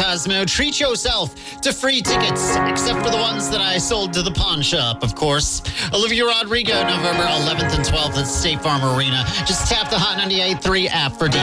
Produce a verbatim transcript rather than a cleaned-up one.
Cosmo. Treat yourself to free tickets, except for the ones that I sold to the pawn shop, of course. Olivia Rodrigo, November eleventh and twelfth at State Farm Arena. Just tap the Hot ninety-eight point three app for details.